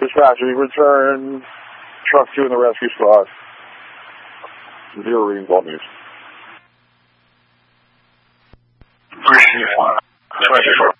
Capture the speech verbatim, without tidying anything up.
Dispatcher, you return truck two in the rescue spot. Zero reading ball news. Receive one. twenty-four.